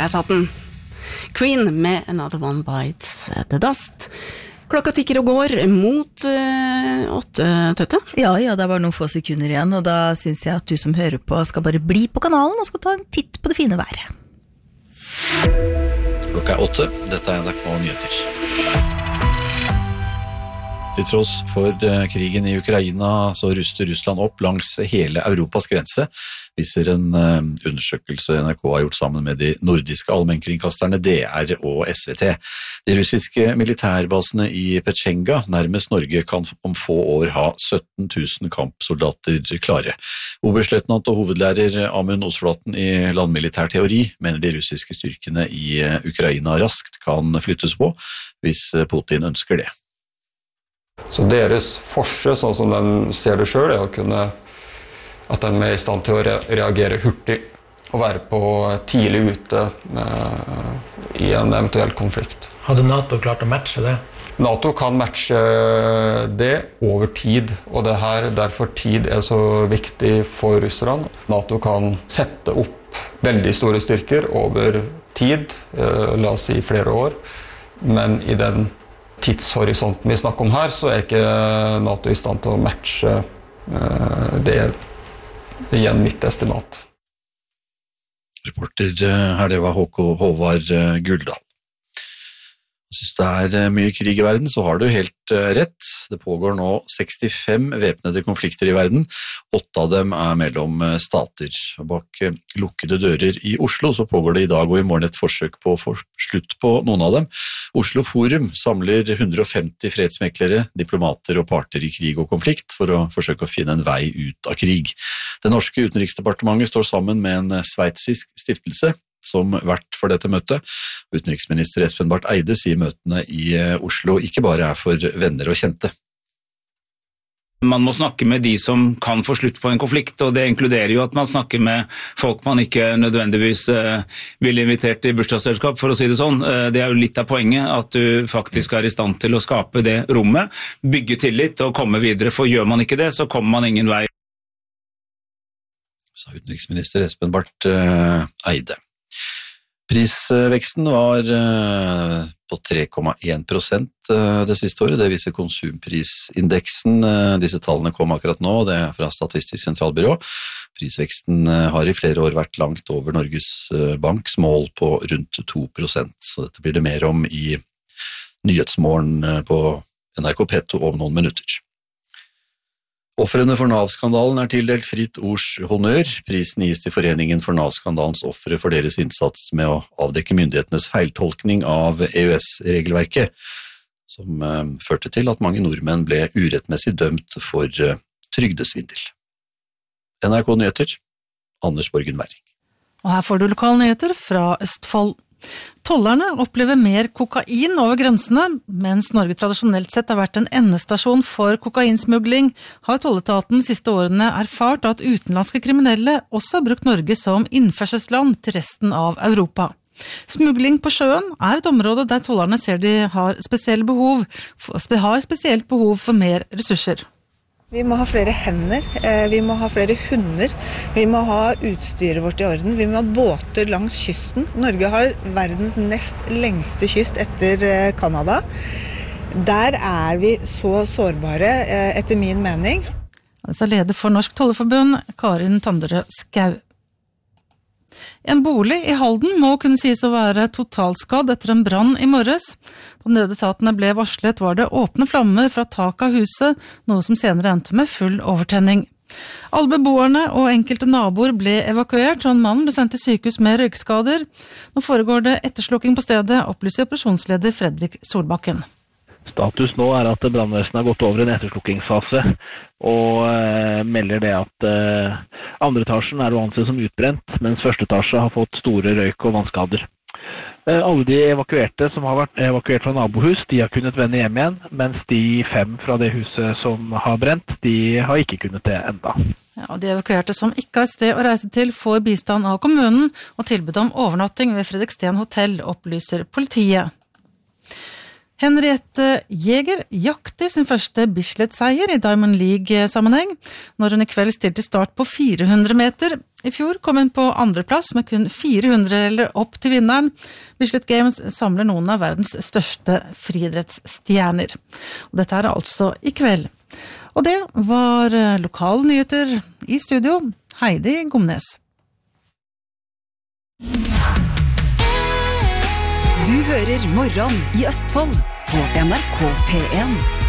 Der satt den. Queen med Another One Bites the Dust. Klokka tikker og går mot 8, Tøtte. Ja, det bare noen få sekunder igjen, og da synes jeg at du som hører på skal bare bli på kanalen og skal ta en titt på det fine været. Klokka 8, dette NRK Nyheter. Til tross for krigen i Ukraina så ruster Russland opp langs hele Europas grense, viser en undersøkelse NRK har gjort sammen med de nordiske allmennkringkasterne DR og SVT. De russiske militærbasene i Pechenga, nærmest Norge, kan om få år ha 17 000 kampsoldater klare. Oberstløytnant og hovedlærer Amund Osflaten i landmilitærteori mener de russiske styrkene i Ukraina raskt kan flyttes på, hvis Putin ønsker det. Så deres forsøk, sånn som de ser det selv, å kunne at de er i stand til å reagere hurtig og være på tidlig ute i en eventuell konflikt. Hadde NATO klart å matche det? NATO kan matche det over tid, og det her derfor tid er så viktig for russerne. NATO kan sette opp veldig store styrker over tid, la oss si flere år, men i den tidshorisonten vi snakker om her, så er ikke NATO i stand til å matche det igjen mitt estimat. Reporter her, det var Håvard Guldal. Jeg synes det mye krig i verden, så har du helt rett. Det pågår nå 65 væpnede konflikter i verden. 8 av dem mellom stater. Bak lukkede dører i Oslo så pågår det i dag og i morgen et forsøk på å få slutt på noen av dem. Oslo Forum samler 150 fredsmeklere, diplomater og parter i krig og konflikt for å forsøke å finne en vei ut av krig. Det norske utenriksdepartementet står sammen med en sveitsisk stiftelse som vert for dette møtet. Utenriksminister Espen Barth Eide sier møtene i Oslo ikke bare for venner og kjente. Man må snakke med de som kan få slutt på en konflikt, og det inkluderer jo at man snakker med folk man ikke nødvendigvis vil invitert i bursdagsselskap, for å si det sånn. Det jo litt av poenget, at du faktisk i stand til å skape det rommet, bygge tillit og komme videre, for gjør man ikke det, så kommer man ingen vei. Sa utenriksminister Espen Barth Eide. Prisveksten var på 3,1% det siste året, det viser konsumprisindeksen. Disse tallene kom akkurat nå, det fra Statistisk sentralbyrå. Prisveksten har i flere år vært langt over Norges Banks mål på rundt 2%, så dette blir det mer om i Nyhetsmorgen på NRK P2 om noen minutter. Ofrene for Nav-skandalen tildelt Fritt Ords honnør. Prisen gis til Foreningen for Nav-skandalens ofre for deres innsats med å avdekke myndighetenes feiltolkning av EØS-regelverket, som førte til at mange nordmenn ble urettmessig dømt for trygdesvindel. NRK Nyheter, Anders Borgen Werring. Og her får du lokalnyheter fra Østfold. Tollerne opplever mer kokain over grensene, mens Norge tradisjonelt sett har vært en endestasjon for kokainsmugling, har tolletaten de siste årene erfart at utenlandske kriminelle også har brukt Norge som innførselsland til resten av Europa. Smugling på sjøen et område der tollerne ser de har spesielt behov for mer ressurser. Vi må ha flere hender, vi må ha flere hunder, vi må ha utstyret vårt i orden, vi må ha båter langs kysten. Norge har verdens nest lengste kyst etter Kanada. Der vi så sårbare, etter min mening. Altså leder for Norsk Tollerforbund, Karin Tandre Skau. En bolig i Halden må kunne sies å være totalskadd etter en brann i morges. Da nødetatene ble varslet var det åpne flammer fra taket av huset, noe som senere endte med full overtenning. Alle beboerne og enkelte naboer ble evakuert, og en mann ble sendt til sykehus med røykskader. Nå foregår det etterslukking på stedet, opplyser operasjonsleder Fredrik Solbakken. Status nå at brannvesenet har gått over en etterslukkingsfase og melder det at andre etasjen å anse som utbrent, mens første etasje har fått store røyk- og vannskader. Alle de evakuerte som har vært evakuert fra nabohus, de har kunnet vende hjem igjen, mens de 5 fra det huset som har brent, de har ikke kunnet det enda. Ja, og de evakuerte som ikke har et sted å reise til får bistand av kommunen og tilbud om overnatting ved Fredriksten hotell, opplyser politiet. Henriette Jäger jakter sin første Bislett-seier i Diamond League-sammenheng, når hun i kveld stilte start på 400 meter. I fjor kom hun på andreplass med kun 400 eller opp til vinneren. Bislett Games samler noen av verdens største friidrettsstjerner. Og dette altså i kveld. Og det var lokale nyheter i studio. Heidi Gomnes. Du hører Morgen i Østfold på NRK P1.